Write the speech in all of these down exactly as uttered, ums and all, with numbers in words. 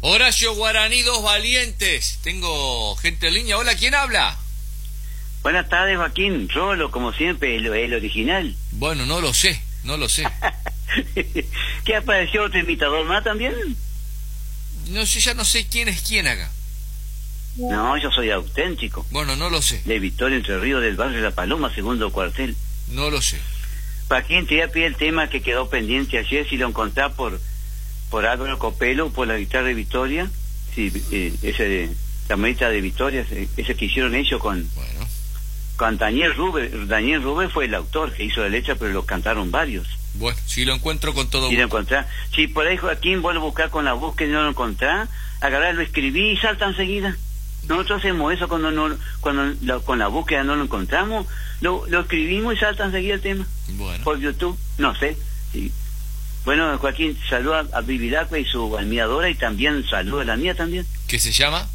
Horacio Guaraní, dos valientes. Tengo gente en línea. Hola, ¿quién habla? Buenas tardes, Joaquín. Rolo, como siempre, el, el original. Bueno, no lo sé, no lo sé. ¿Qué apareció otro imitador más también? No sé, ya no sé quién es quién acá. No, yo soy auténtico. Bueno, no lo sé. De Victoria Entre Ríos, del barrio La Paloma, segundo cuartel. No lo sé. Joaquín, te voy a pedir el tema que quedó pendiente ayer, si lo encontrás por por Álvaro Copelo, por la guitarra de Victoria. Sí, eh, ese de, la monita de Victoria, ese, ese que hicieron ellos con... Bueno. Con Daniel Rube. Daniel Rube fue el autor que hizo la letra, pero lo cantaron varios. Bueno, si lo encuentro con todo Si gusto. lo encontrás. Si por ahí, Joaquín, vos lo buscás con la búsqueda y no lo encontrás, agarrás, lo escribí y salta enseguida. Nosotros hacemos eso cuando no, cuando lo, con la búsqueda no lo encontramos, lo, lo escribimos y salta enseguida el tema. Bueno. Por YouTube, no sé. Sí. Bueno, Joaquín, saluda a Vivilacqua y su admiradora, y también saluda a la mía también. ¿Qué se llama?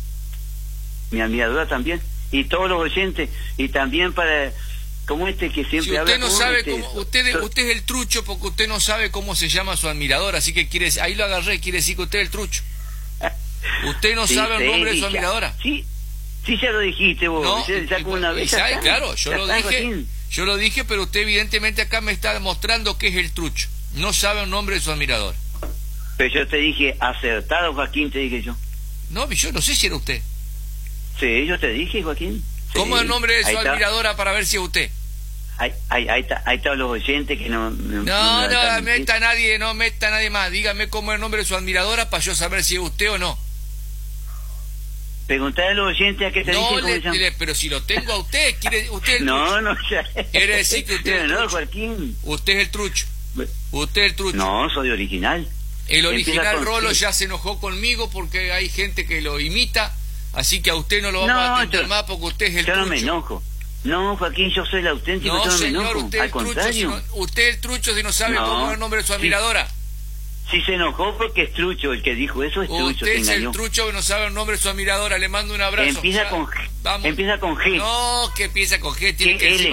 Mi admiradora también. Y todos los oyentes. Y también para... como este que siempre Si usted habla no con sabe este, cómo, usted, usted es el trucho porque usted no sabe cómo se llama su admirador, así que quiere, ahí lo agarré, quiere decir que usted es el trucho. ¿Usted no sí, sabe el sí, nombre de su ya, admiradora? Sí, sí ya lo dijiste vos. No, ya, ya como una vez, sabe, ya claro, yo ya lo está, dije, Joaquín. yo lo dije, pero usted evidentemente acá me está demostrando que es el trucho. No sabe el nombre de su admirador. Pero yo te dije, acertado, Joaquín, te dije yo. No, yo no sé si era usted. Sí, yo te dije, Joaquín. Sí. ¿Cómo es el nombre de su Ahí está. admiradora para ver si es usted? Ahí, ahí, ahí, está, ahí están los oyentes que no... No, No, me no, dan meta a nadie, no meta a nadie más. Dígame cómo es el nombre de su admiradora para yo saber si es usted o no. Preguntarle a los oyentes a qué te No, dicen cómo le, se llama. le- pero si lo tengo a usted, quiere usted es el No, trucho. no, ya. Quiere decir que usted es el No, trucho. Joaquín. Usted es el trucho. Usted es el trucho. No, soy original. El original Empieza con Rolo sí. ya se enojó conmigo porque hay gente que lo imita, así que a usted no lo vamos No, a atender yo- más porque usted es el Yo trucho. no me enojo. No, Joaquín, yo soy el auténtico, No, yo no me señor, enojo. usted es Al el trucho, contrario. si no- usted es el trucho si no sabe No. cómo es el nombre de su Sí. admiradora. Si se enojó porque es trucho, el que dijo eso es trucho, Usted se es engañó. el trucho que no sabe el nombre de su admiradora. Le mando un abrazo. Empieza Ya, con G. vamos. Empieza con G. No, que empieza con G, tiene G que decir L.